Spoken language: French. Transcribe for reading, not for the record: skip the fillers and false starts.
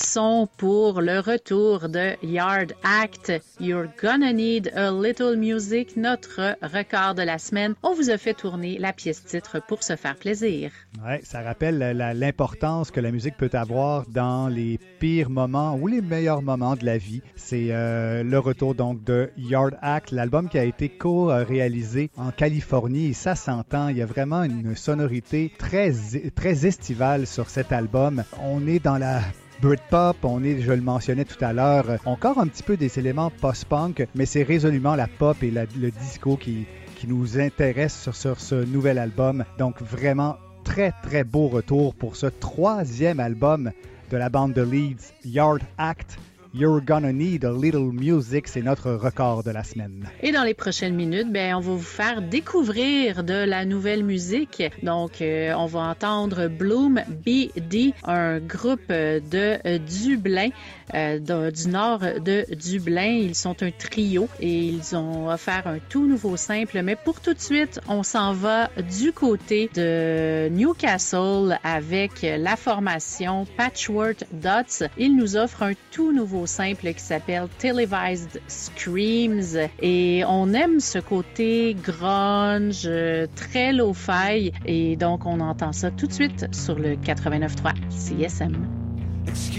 son pour le retour de Yard Act. You're Gonna Need a Little Music, notre record de la semaine. On vous a fait tourner la pièce titre pour se faire plaisir. Oui, ça rappelle l'importance que la musique peut avoir dans les pires moments ou les meilleurs moments de la vie. C'est le retour donc de Yard Act, l'album qui a été co-réalisé en Californie et ça s'entend. Il y a vraiment une sonorité très estivale sur cet album. On est dans la Britpop, on est, je le mentionnais tout à l'heure, encore un petit peu des éléments post-punk, mais c'est résolument la pop et le disco qui nous intéresse sur ce nouvel album. Donc vraiment très très beau retour pour ce 3e album de la bande de Leeds, Yard Act. You're Gonna Need a Little Music, c'est notre record de la semaine. Et dans les prochaines minutes, on va vous faire découvrir de la nouvelle musique. Donc, on va entendre Bloom BD, un groupe de Dublin, du nord de Dublin. Ils sont un trio et ils ont offert un tout nouveau simple. Mais pour tout de suite, on s'en va du côté de Newcastle avec la formation Patchwork Dots. Ils nous offrent un tout nouveau simple qui s'appelle Televised Screams et on aime ce côté grunge, très lo-fi et donc on entend ça tout de suite sur le 89.3 CSM.